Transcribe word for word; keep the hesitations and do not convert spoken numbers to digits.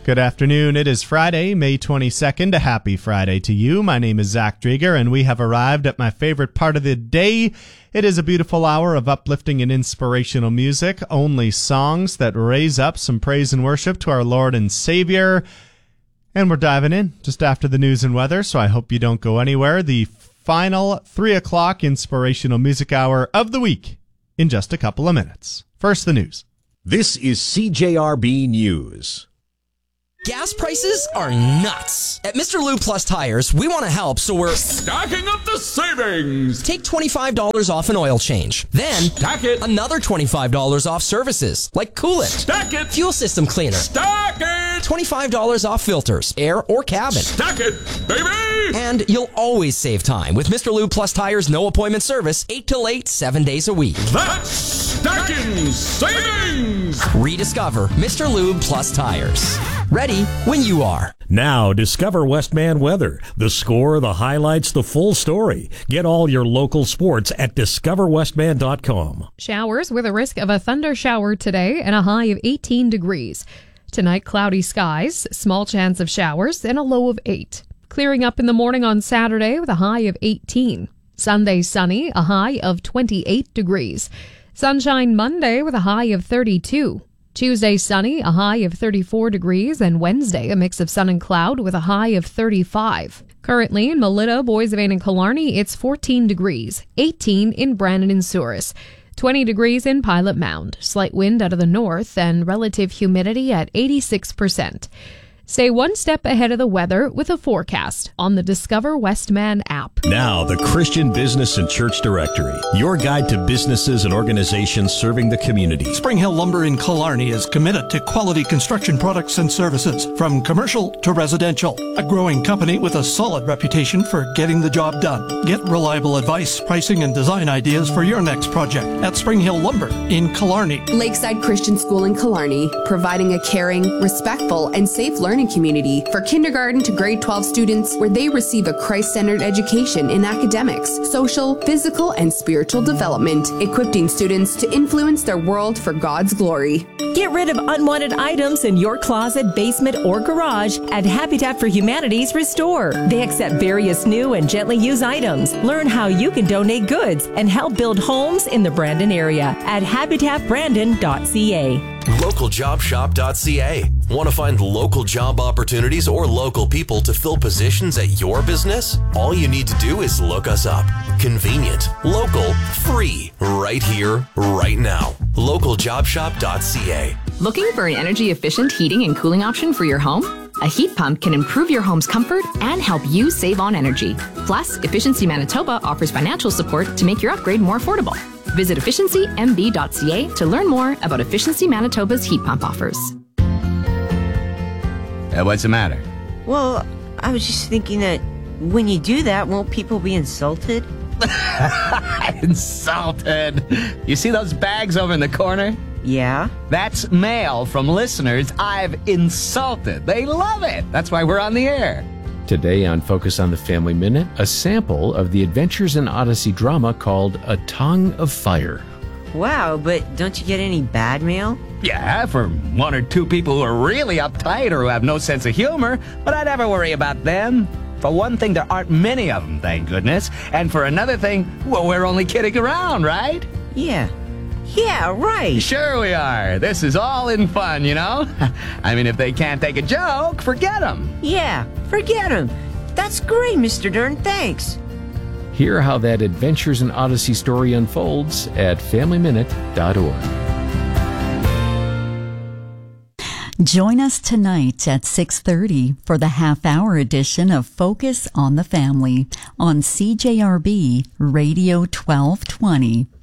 Good afternoon. It is Friday, May twenty-second. A happy Friday to you. My name is Zach Drieger, and we have arrived at my favorite part of the day. It is a beautiful hour of uplifting and inspirational music, only songs that raise up some praise and worship to our Lord and Savior. And we're diving in just after the news and weather, so I hope you don't go anywhere. The final three o'clock inspirational music hour of the week in just a couple of minutes. First, the news. This is C J R B News. Gas prices are nuts. At Mister Lube Plus Tires, we want to help, so we're stacking up the savings. Take twenty-five dollars off an oil change. Then, stack it. Another twenty-five dollars off services, like coolant. Stack it. Fuel system cleaner. Stack it. twenty-five dollars off filters, air or cabin. Stack it, baby. And you'll always save time with Mister Lube Plus Tires no appointment service, eight till eight, seven days a week. That's stacking savings. Rediscover Mister Lube Plus Tires. Ready when you are. Now, discover Westman Weather. The score, the highlights, the full story. Get all your local sports at discover westman dot com. Showers with a risk of a thunder shower today and a high of eighteen degrees. Tonight, cloudy skies, small chance of showers, and a low of eight. Clearing up in the morning on Saturday with a high of eighteen. Sunday, sunny, a high of twenty-eight degrees. Sunshine Monday with a high of thirty-two. Tuesday, sunny, a high of thirty-four degrees, and Wednesday, a mix of sun and cloud with a high of thirty-five. Currently in Melita, Boissevain, and Killarney, it's fourteen degrees, eighteen in Brandon and Souris, twenty degrees in Pilot Mound, slight wind out of the north, and relative humidity at eighty-six percent. Stay one step ahead of the weather with a forecast on the Discover Westman app. Now, the Christian Business and Church Directory, your guide to businesses and organizations serving the community. Spring Hill Lumber in Killarney is committed to quality construction products and services, from commercial to residential. A growing company with a solid reputation for getting the job done. Get reliable advice, pricing, and design ideas for your next project at Spring Hill Lumber in Killarney. Lakeside Christian School in Killarney, providing a caring, respectful, and safe learning community for kindergarten to grade twelve students, where they receive a Christ-centered education in academics, social, physical, and spiritual development, equipping students to influence their world for God's glory. Get rid of unwanted items in your closet, basement, or garage at Habitat for Humanity's Restore. They accept various new and gently used items. Learn how you can donate goods and help build homes in the Brandon area at habitat brandon dot c a. local job shop dot c a. Want to find local job opportunities or local people to fill positions at your business? All you need to do is look us up. Convenient, local, free, right here, right now. local job shop dot c a. Looking for an energy-efficient heating and cooling option for your home? A heat pump can improve your home's comfort and help you save on energy. Plus, Efficiency Manitoba offers financial support to make your upgrade more affordable. Visit efficiency m b dot c a to learn more about Efficiency Manitoba's heat pump offers. Uh, what's the matter? Well, I was just thinking that when you do that, won't people be insulted? Insulted? You see those bags over in the corner? Yeah? That's mail from listeners I've insulted. They love it. That's why we're on the air. Today on Focus on the Family Minute, a sample of the Adventures in Odyssey drama called A Tongue of Fire. Wow, but don't you get any bad mail? Yeah, for one or two people who are really uptight or who have no sense of humor, but I never worry about them. For one thing, there aren't many of them, thank goodness. And for another thing, well, we're only kidding around, right? Yeah. Yeah, right. Sure we are. This is all in fun, you know? I mean, if they can't take a joke, forget them. Yeah, forget them. That's great, Mister Dern. Thanks. Hear how that Adventures in Odyssey story unfolds at family minute dot org. Join us tonight at six thirty for the half-hour edition of Focus on the Family on C J R B Radio twelve twenty.